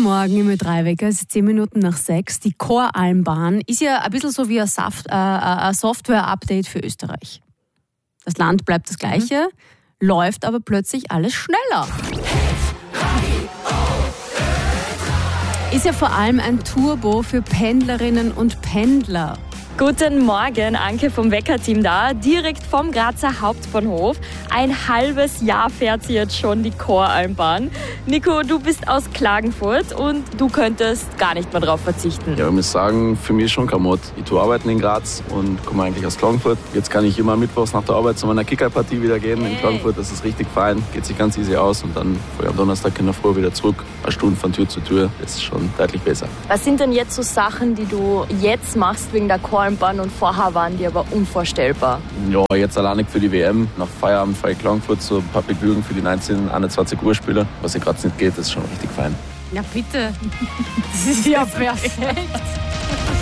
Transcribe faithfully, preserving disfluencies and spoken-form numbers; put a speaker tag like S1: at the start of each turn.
S1: Morgen im Ö drei Wecker, es ist zehn Minuten nach sechs. Die Choralmbahn ist ja ein bisschen so wie ein, Saft, äh, ein Software-Update für Österreich. Das Land bleibt das Gleiche, mhm. läuft aber plötzlich alles schneller. Ist ja vor allem ein Turbo für Pendlerinnen und Pendler.
S2: Guten Morgen, Anke vom Wecker-Team da, direkt vom Grazer Hauptbahnhof. Ein halbes Jahr fährt sie jetzt schon, die Choralmbahn. Nico, du bist aus Klagenfurt und du könntest gar nicht mehr drauf verzichten.
S3: Ja, ich muss sagen, für mich ist schon kein Mod. Ich tue arbeiten in Graz und komme eigentlich aus Klagenfurt. Jetzt kann ich immer mittwochs nach der Arbeit zu meiner Kicker-Partie wieder gehen hey. in Klagenfurt. Das ist richtig fein, geht sich ganz easy aus und dann fahre ich am Donnerstag in der Früh wieder zurück. Eine Stunde von Tür zu Tür, das ist schon deutlich besser.
S2: Was sind denn jetzt so Sachen, die du jetzt machst wegen der Choralmbahn und vorher waren die aber unvorstellbar?
S3: Ja, jetzt alleine für die W M. Nach Feierabend fahre ich Klagenfurt zu Public Viewing für die neunzehn, einundzwanzig Uhr Spiele. Was ja gerade nicht geht, ist schon richtig fein.
S1: Ja, bitte. Das ist ja perfekt.